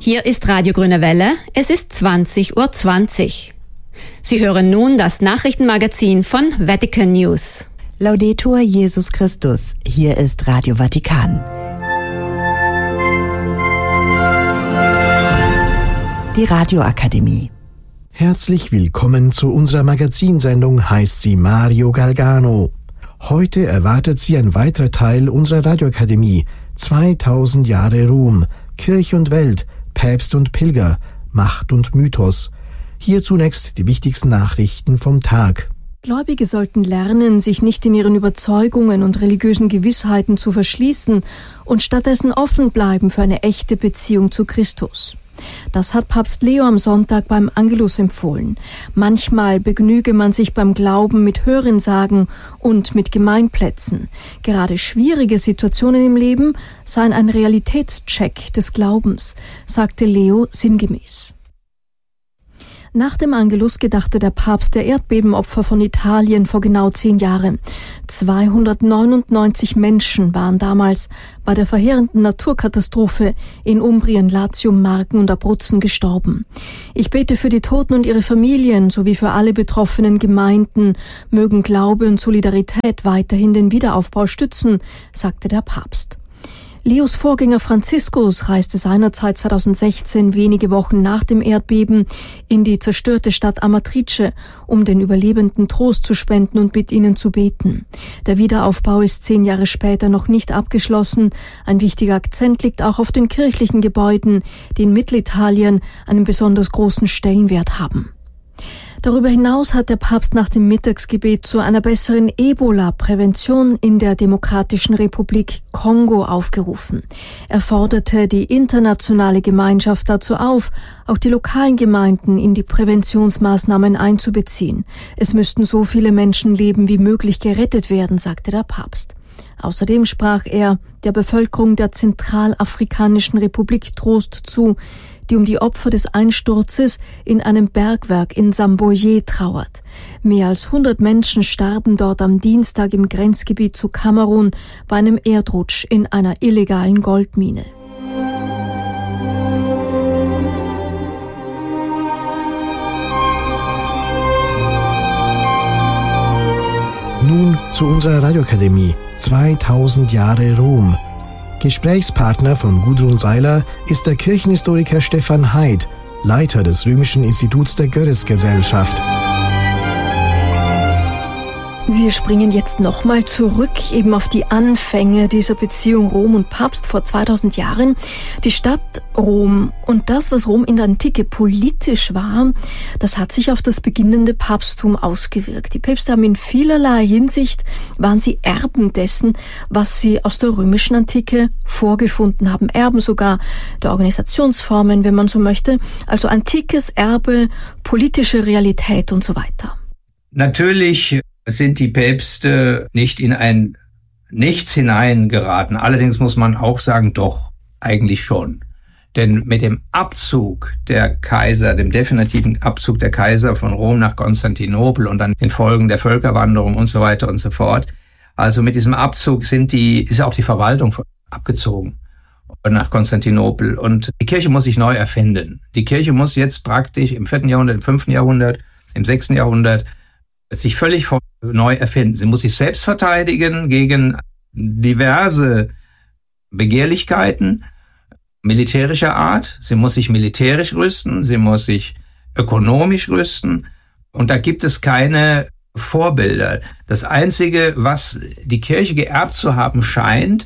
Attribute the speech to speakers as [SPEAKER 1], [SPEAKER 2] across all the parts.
[SPEAKER 1] Hier ist Radio Grüne Welle, es ist 20:20 Uhr. Sie hören nun das Nachrichtenmagazin von Vatican News.
[SPEAKER 2] Laudetur Jesus Christus, hier ist Radio Vatikan. Die Radioakademie.
[SPEAKER 3] Herzlich willkommen zu unserer Magazinsendung, heißt sie Mario Galgano. Heute erwartet Sie ein weiterer Teil unserer Radioakademie, 2000 Jahre Ruhm, Kirche und Welt, Päpst und Pilger, Macht und Mythos. Hier zunächst die wichtigsten Nachrichten vom Tag.
[SPEAKER 4] Gläubige sollten lernen, sich nicht in ihren Überzeugungen und religiösen Gewissheiten zu verschließen und stattdessen offen bleiben für eine echte Beziehung zu Christus. Das hat Papst Leo am Sonntag beim Angelus empfohlen. Manchmal begnüge man sich beim Glauben mit Hörensagen und mit Gemeinplätzen. Gerade schwierige Situationen im Leben seien ein Realitätscheck des Glaubens, sagte Leo sinngemäß. Nach dem Angelus gedachte der Papst der Erdbebenopfer von Italien vor genau 10 Jahren. 299 Menschen waren damals bei der verheerenden Naturkatastrophe in Umbrien, Latium, Marken und Abruzzen gestorben. Ich bete für die Toten und ihre Familien sowie für alle betroffenen Gemeinden. Mögen Glaube und Solidarität weiterhin den Wiederaufbau stützen, sagte der Papst. Leos Vorgänger Franziskus reiste seinerzeit 2016, wenige Wochen nach dem Erdbeben, in die zerstörte Stadt Amatrice, um den Überlebenden Trost zu spenden und mit ihnen zu beten. Der Wiederaufbau ist 10 Jahre später noch nicht abgeschlossen. Ein wichtiger Akzent liegt auch auf den kirchlichen Gebäuden, die in Mittelitalien einen besonders großen Stellenwert haben. Darüber hinaus hat der Papst nach dem Mittagsgebet zu einer besseren Ebola-Prävention in der Demokratischen Republik Kongo aufgerufen. Er forderte die internationale Gemeinschaft dazu auf, auch die lokalen Gemeinden in die Präventionsmaßnahmen einzubeziehen. Es müssten so viele Menschenleben wie möglich gerettet werden, sagte der Papst. Außerdem sprach er der Bevölkerung der Zentralafrikanischen Republik Trost zu, die um die Opfer des Einsturzes in einem Bergwerk in Samboye trauert. Mehr als 100 Menschen starben dort am Dienstag im Grenzgebiet zu Kamerun bei einem Erdrutsch in einer illegalen Goldmine.
[SPEAKER 3] Nun zu unserer Radioakademie, 2000 Jahre Ruhm. Gesprächspartner von Gudrun Seiler ist der Kirchenhistoriker Stefan Heid, Leiter des Römischen Instituts der Görres-Gesellschaft.
[SPEAKER 4] Wir springen jetzt nochmal zurück eben auf die Anfänge dieser Beziehung Rom und Papst vor 2000 Jahren. Die Stadt Rom und das, was Rom in der Antike politisch war, das hat sich auf das beginnende Papsttum ausgewirkt. Die Päpste haben in vielerlei Hinsicht, waren sie Erben dessen, was sie aus der römischen Antike vorgefunden haben. Erben sogar der Organisationsformen, wenn man so möchte. Also antikes Erbe, politische Realität und so weiter.
[SPEAKER 5] Natürlich sind die Päpste nicht in ein Nichts hineingeraten. Allerdings muss man auch sagen, doch, eigentlich schon. Denn mit dem Abzug der Kaiser, dem definitiven Abzug der Kaiser von Rom nach Konstantinopel und dann den Folgen der Völkerwanderung und so weiter und so fort, also mit diesem Abzug ist auch die Verwaltung abgezogen nach Konstantinopel. Und die Kirche muss sich neu erfinden. Die Kirche muss jetzt praktisch im 4. Jahrhundert, im 5. Jahrhundert, im 6. Jahrhundert sich völlig neu erfinden. Sie muss sich selbst verteidigen gegen diverse Begehrlichkeiten militärischer Art. Sie muss sich militärisch rüsten, sie muss sich ökonomisch rüsten. Und da gibt es keine Vorbilder. Das Einzige, was die Kirche geerbt zu haben scheint,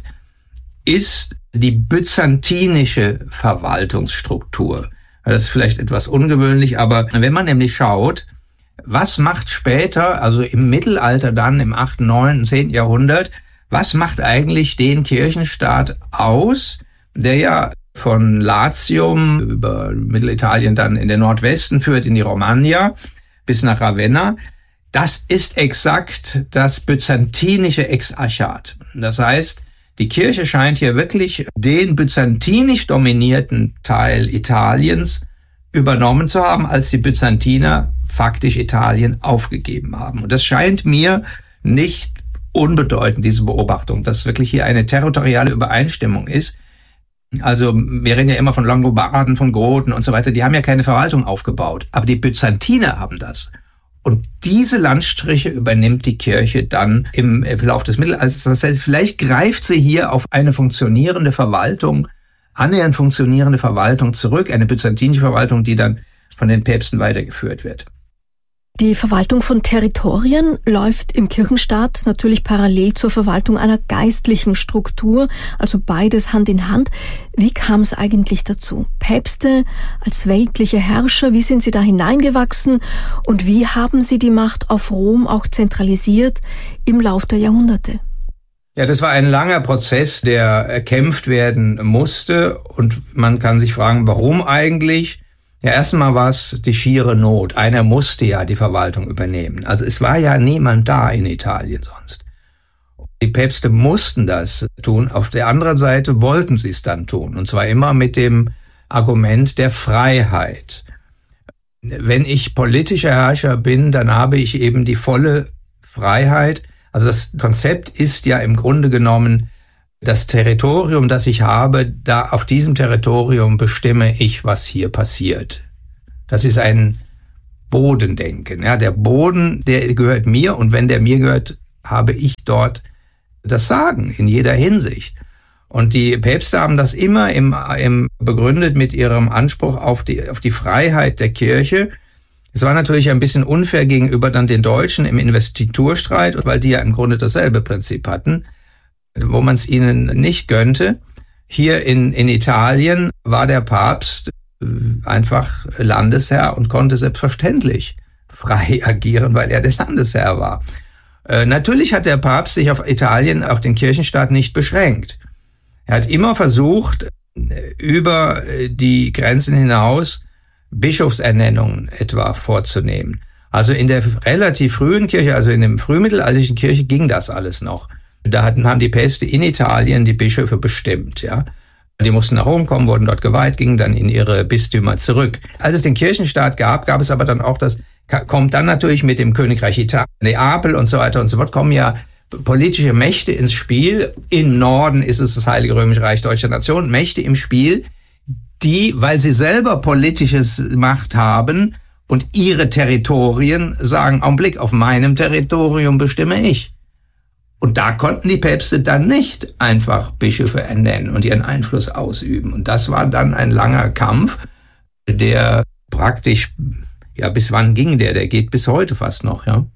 [SPEAKER 5] ist die byzantinische Verwaltungsstruktur. Das ist vielleicht etwas ungewöhnlich, aber wenn man nämlich schaut, was macht später, also im Mittelalter dann, im 8., 9., 10. Jahrhundert, was macht eigentlich den Kirchenstaat aus, der ja von Latium über Mittelitalien dann in den Nordwesten führt, in die Romagna bis nach Ravenna? Das ist exakt das byzantinische Exarchat. Das heißt, die Kirche scheint hier wirklich den byzantinisch dominierten Teil Italiens übernommen zu haben, als die Byzantiner faktisch Italien aufgegeben haben. Und das scheint mir nicht unbedeutend, diese Beobachtung, dass wirklich hier eine territoriale Übereinstimmung ist. Also wir reden ja immer von Langobarden, von Goten und so weiter. Die haben ja keine Verwaltung aufgebaut. Aber die Byzantiner haben das. Und diese Landstriche übernimmt die Kirche dann im Verlauf des Mittelalters. Das heißt, vielleicht greift sie hier auf eine funktionierende Verwaltung, annähernd funktionierende Verwaltung zurück, eine byzantinische Verwaltung, die dann von den Päpsten weitergeführt wird.
[SPEAKER 4] Die Verwaltung von Territorien läuft im Kirchenstaat natürlich parallel zur Verwaltung einer geistlichen Struktur, also beides Hand in Hand. Wie kam es eigentlich dazu? Päpste als weltliche Herrscher, wie sind sie da hineingewachsen und wie haben sie die Macht auf Rom auch zentralisiert im Lauf der Jahrhunderte?
[SPEAKER 5] Ja, das war ein langer Prozess, der erkämpft werden musste und man kann sich fragen, warum eigentlich? Ja, erstmal war es die schiere Not. Einer musste ja die Verwaltung übernehmen. Also es war ja niemand da in Italien sonst. Die Päpste mussten das tun. Auf der anderen Seite wollten sie es dann tun. Und zwar immer mit dem Argument der Freiheit. Wenn ich politischer Herrscher bin, dann habe ich eben die volle Freiheit. Also das Konzept ist ja im Grunde genommen, das Territorium, das ich habe, da auf diesem Territorium bestimme ich, was hier passiert. Das ist ein Bodendenken. Ja, der Boden, der gehört mir und wenn der mir gehört, habe ich dort das Sagen in jeder Hinsicht. Und die Päpste haben das immer begründet mit ihrem Anspruch auf die Freiheit der Kirche. Es war natürlich ein bisschen unfair gegenüber dann den Deutschen im Investiturstreit, weil die ja im Grunde dasselbe Prinzip hatten, wo man es ihnen nicht gönnte. Hier in Italien war der Papst einfach Landesherr und konnte selbstverständlich frei agieren, weil er der Landesherr war. Natürlich hat der Papst sich auf Italien, auf den Kirchenstaat nicht beschränkt. Er hat immer versucht, über die Grenzen hinaus Bischofsernennungen etwa vorzunehmen. Also in der relativ frühen Kirche, also in der frühmittelalterlichen Kirche ging das alles noch. Da haben die Päpste in Italien die Bischöfe bestimmt, ja. Die mussten nach Rom kommen, wurden dort geweiht, gingen dann in ihre Bistümer zurück. Als es den Kirchenstaat gab es aber dann auch kommt dann natürlich mit dem Königreich Italien, Neapel und so weiter und so fort, kommen ja politische Mächte ins Spiel. Im Norden ist es das Heilige Römische Reich Deutscher Nation, Mächte im Spiel, die, weil sie selber politisches Macht haben und ihre Territorien sagen, Augenblick, auf meinem Territorium bestimme ich. Und da konnten die Päpste dann nicht einfach Bischöfe ernennen und ihren Einfluss ausüben. Und das war dann ein langer Kampf, der praktisch, ja, bis wann ging der? Der geht bis heute fast noch, ja.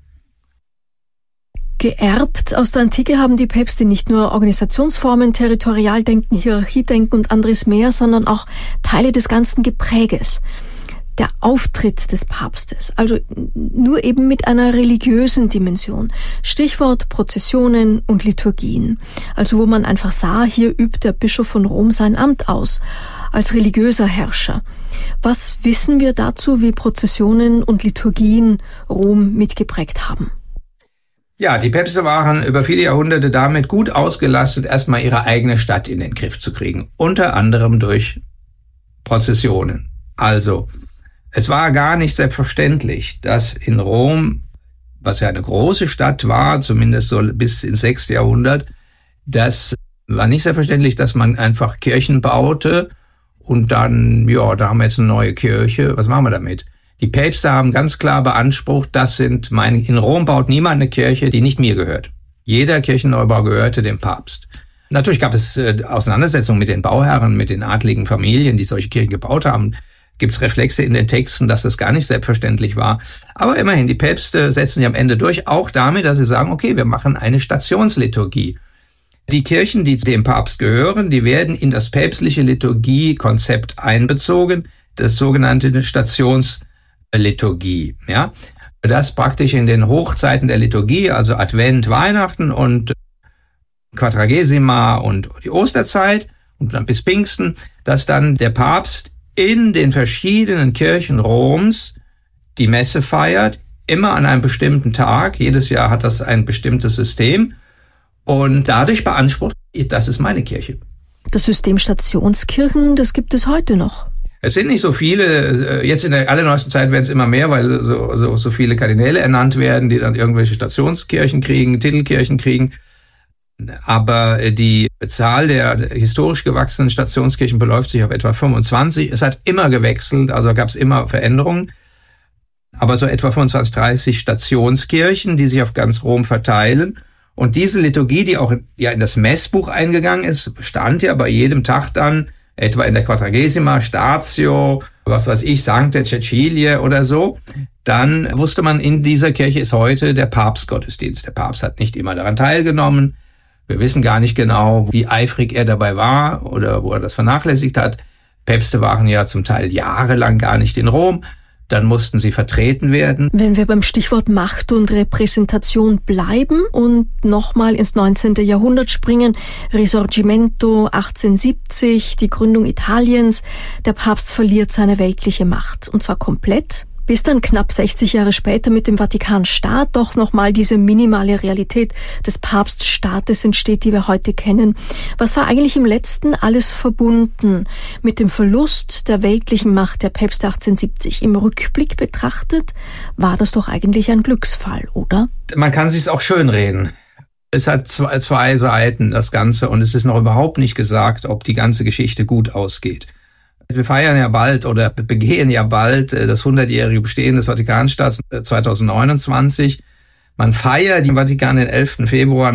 [SPEAKER 4] Geerbt aus der Antike haben die Päpste nicht nur Organisationsformen, Territorialdenken, Hierarchiedenken und anderes mehr, sondern auch Teile des ganzen Gepräges. Der Auftritt des Papstes, also nur eben mit einer religiösen Dimension. Stichwort Prozessionen und Liturgien. Also wo man einfach sah, hier übt der Bischof von Rom sein Amt aus, als religiöser Herrscher. Was wissen wir dazu, wie Prozessionen und Liturgien Rom mitgeprägt haben?
[SPEAKER 5] Ja, die Päpste waren über viele Jahrhunderte damit gut ausgelastet, erstmal ihre eigene Stadt in den Griff zu kriegen. Unter anderem durch Prozessionen. Also, es war gar nicht selbstverständlich, dass in Rom, was ja eine große Stadt war, zumindest so bis ins 6. Jahrhundert, das war nicht selbstverständlich, dass man einfach Kirchen baute und dann, ja, da haben wir jetzt eine neue Kirche, was machen wir damit? Die Päpste haben ganz klar beansprucht, in Rom baut niemand eine Kirche, die nicht mir gehört. Jeder Kirchenneubau gehörte dem Papst. Natürlich gab es Auseinandersetzungen mit den Bauherren, mit den adligen Familien, die solche Kirchen gebaut haben. Gibt es Reflexe in den Texten, dass das gar nicht selbstverständlich war. Aber immerhin, die Päpste setzen sich am Ende durch, auch damit, dass sie sagen, okay, wir machen eine Stationsliturgie. Die Kirchen, die dem Papst gehören, die werden in das päpstliche Liturgiekonzept einbezogen, das sogenannte Stationsliturgie. Ja, das praktisch in den Hochzeiten der Liturgie, also Advent, Weihnachten und Quadragesima und die Osterzeit und dann bis Pfingsten, dass dann der Papst in den verschiedenen Kirchen Roms die Messe feiert, immer an einem bestimmten Tag. Jedes Jahr hat das ein bestimmtes System und dadurch beansprucht, das ist meine Kirche.
[SPEAKER 4] Das System Stationskirchen, das gibt es heute noch.
[SPEAKER 5] Es sind nicht so viele, jetzt in der allerneuesten Zeit werden es immer mehr, weil so viele Kardinäle ernannt werden, die dann irgendwelche Stationskirchen kriegen, Titelkirchen kriegen. Aber die Zahl der historisch gewachsenen Stationskirchen beläuft sich auf etwa 25. Es hat immer gewechselt, also gab es immer Veränderungen. Aber so etwa 25, 30 Stationskirchen, die sich auf ganz Rom verteilen. Und diese Liturgie, die auch in das Messbuch eingegangen ist, stand ja bei jedem Tag dann, etwa in der Quadragesima, Statio, was weiß ich, Sancte Cecilie oder so. Dann wusste man, in dieser Kirche ist heute der Papstgottesdienst. Der Papst hat nicht immer daran teilgenommen. Wir wissen gar nicht genau, wie eifrig er dabei war oder wo er das vernachlässigt hat. Päpste waren ja zum Teil jahrelang gar nicht in Rom. Dann mussten sie vertreten werden.
[SPEAKER 4] Wenn wir beim Stichwort Macht und Repräsentation bleiben und nochmal ins 19. Jahrhundert springen, Risorgimento 1870, die Gründung Italiens, der Papst verliert seine weltliche Macht, und zwar komplett, bis dann knapp 60 Jahre später mit dem Vatikanstaat doch nochmal diese minimale Realität des Papststaates entsteht, die wir heute kennen. Was war eigentlich im Letzten alles verbunden mit dem Verlust der weltlichen Macht der Päpste 1870? Im Rückblick betrachtet war das doch eigentlich ein Glücksfall, oder?
[SPEAKER 5] Man kann sich's auch schönreden. Es hat zwei Seiten, das Ganze, und es ist noch überhaupt nicht gesagt, ob die ganze Geschichte gut ausgeht. Wir feiern ja bald oder begehen ja bald das 100-jährige Bestehen des Vatikanstaats 2029. Man feiert im Vatikan den 11. Februar